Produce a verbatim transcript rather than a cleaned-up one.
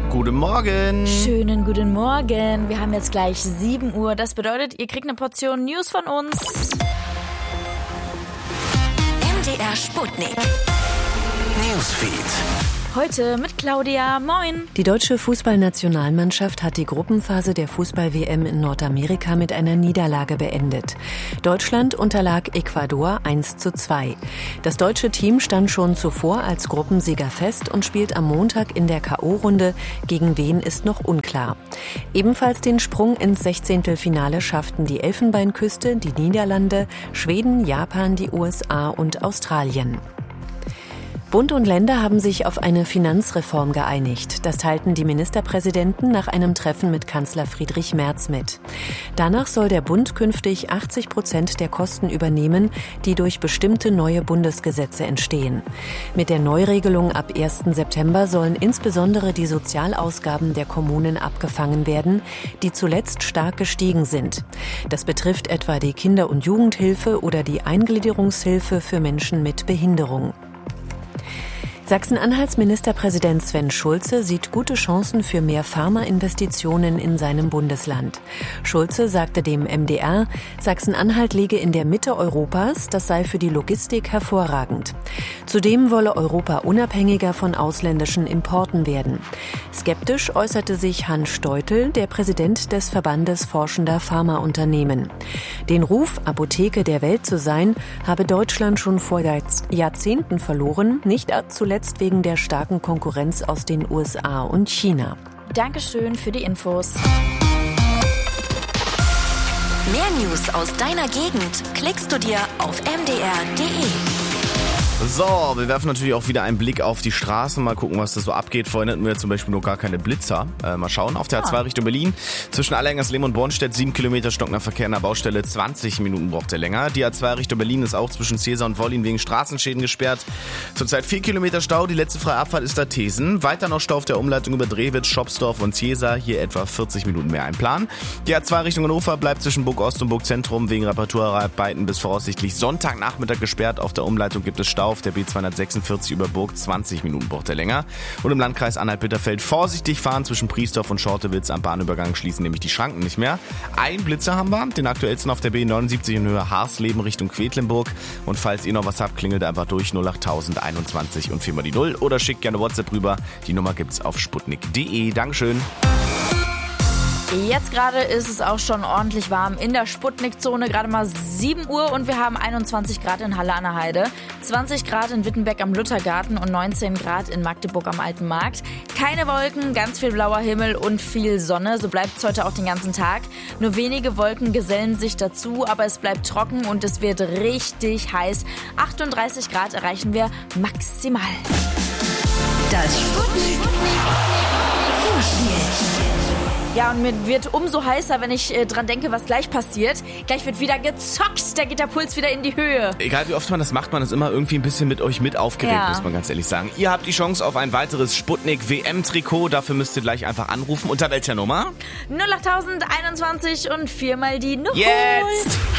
Guten Morgen. Schönen guten Morgen. Wir haben jetzt gleich sieben Uhr. Das bedeutet, ihr kriegt eine Portion News von uns. M D R Sputnik. Newsfeed. Heute mit Claudia. Moin. Die deutsche Fußballnationalmannschaft hat die Gruppenphase der Fußball-W M in Nordamerika mit einer Niederlage beendet. Deutschland unterlag Ecuador eins zu zwei. Das deutsche Team stand schon zuvor als Gruppensieger fest und spielt am Montag in der K O-Runde. Gegen wen ist noch unklar. Ebenfalls den Sprung ins Sechzehntelfinale schafften die Elfenbeinküste, die Niederlande, Schweden, Japan, die U S A und Australien. Bund und Länder haben sich auf eine Finanzreform geeinigt. Das teilten die Ministerpräsidenten nach einem Treffen mit Kanzler Friedrich Merz mit. Danach soll der Bund künftig achtzig Prozent der Kosten übernehmen, die durch bestimmte neue Bundesgesetze entstehen. Mit der Neuregelung ab ersten September sollen insbesondere die Sozialausgaben der Kommunen abgefangen werden, die zuletzt stark gestiegen sind. Das betrifft etwa die Kinder- und Jugendhilfe oder die Eingliederungshilfe für Menschen mit Behinderung. Sachsen-Anhalts Ministerpräsident Sven Schulze sieht gute Chancen für mehr Pharmainvestitionen in seinem Bundesland. Schulze sagte dem M D R, Sachsen-Anhalt liege in der Mitte Europas, das sei für die Logistik hervorragend. Zudem wolle Europa unabhängiger von ausländischen Importen werden. Skeptisch äußerte sich Hans Steutel, der Präsident des Verbandes forschender Pharmaunternehmen. Den Ruf, Apotheke der Welt zu sein, habe Deutschland schon vor Jahrzehnten verloren, nicht zuletzt wegen der starken Konkurrenz aus den U S A und China. Dankeschön für die Infos. Mehr News aus deiner Gegend klickst du dir auf m d r punkt d e. So, wir werfen natürlich auch wieder einen Blick auf die Straßen. Mal gucken, was da so abgeht. Vorhin hatten wir zum Beispiel noch gar keine Blitzer. Äh, mal schauen. Auf der A zwei Richtung Berlin. Zwischen Allergangersleben und Bornstedt sieben Kilometer stockender Verkehr in der Baustelle. zwanzig Minuten braucht er länger. Die A zwei Richtung Berlin ist auch zwischen Cäsar und Wollin wegen Straßenschäden gesperrt. Zurzeit vier Kilometer Stau. Die letzte freie Abfahrt ist da Thesen. Weiter noch Stau auf der Umleitung über Drewitz, Schopsdorf und Cäsar. Hier etwa vierzig Minuten mehr einplanen. Die A zwei Richtung Hannover bleibt zwischen Burg Ost und Burg Zentrum wegen Reparaturarbeiten bis voraussichtlich Sonntagnachmittag gesperrt. Auf der Umleitung gibt es Stau. Auf der B zweihundertsechsundvierzig über Burg zwanzig Minuten braucht er länger. Und im Landkreis Anhalt-Bitterfeld vorsichtig fahren zwischen Priesdorf und Schortewitz. Am Bahnübergang schließen nämlich die Schranken nicht mehr. Ein Blitzer haben wir, den aktuellsten auf der B neunundsiebzig in Höhe Harsleben Richtung Quedlinburg. Und falls ihr noch was habt, klingelt einfach durch null acht null null einundzwanzig und viermal die null oder schickt gerne WhatsApp rüber. Die Nummer gibt's auf sputnik punkt d e. Dankeschön. Jetzt gerade ist es auch schon ordentlich warm in der Sputnik-Zone, gerade mal sieben Uhr und wir haben einundzwanzig Grad in Halle an der Heide, zwanzig Grad in Wittenberg am Luthergarten und neunzehn Grad in Magdeburg am Alten Markt. Keine Wolken, ganz viel blauer Himmel und viel Sonne, so bleibt es heute auch den ganzen Tag. Nur wenige Wolken gesellen sich dazu, aber es bleibt trocken und es wird richtig heiß. achtunddreißig Grad erreichen wir maximal. Das Sputnik Vorspiel. Ja, und mir wird umso heißer, wenn ich äh, dran denke, was gleich passiert. Gleich wird wieder gezockt, da geht der Puls wieder in die Höhe. Egal wie oft man das macht, man ist immer irgendwie ein bisschen mit euch mit aufgeregt, ja. muss man ganz ehrlich sagen. Ihr habt die Chance auf ein weiteres Sputnik-W M-Trikot. Dafür müsst ihr gleich einfach anrufen. Unter welcher Nummer? null acht null null einundzwanzig und viermal die Null. Jetzt!